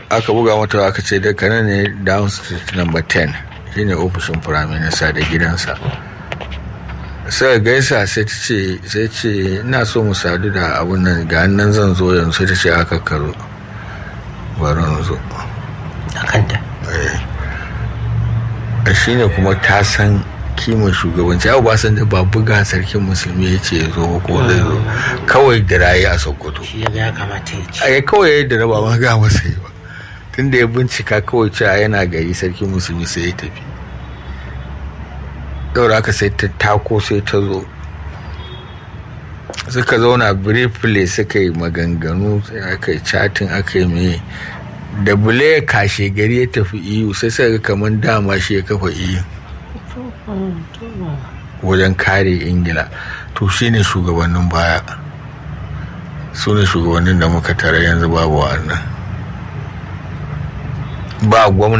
aka buga mata aka ce da kanan ne Down Street number 10 shine ofishin firaminista da gidansa. Sai gaisa sai ce ina so mu sadu da abun nan ga nan zan zo yanzu, sai ta ce aka karo baron zo akanta shine kuma ta san kimar shugabanci. Yau ba san da ba buga sarkin musulmi ya ce zo ko zai zo, kawai da rayu a Sokoto shi ya kamata ya ci kawai da ba ma ga masa yi ba, tunda ya bincika kawai cewa yana gari sarkin musulmi sai ya tafi. daura aka sai ta tako sai ta zo suka zauna briefly suka yi maganganu, aka yi chatting, aka yi mai da bule kashe gari ya tafi EU sai ga kamar dama shi ya kafa EU wajen kare Ingila. To shine shugabannin baya, su ne shugabannin da muka tare yanzu babu wannan ba gwamnati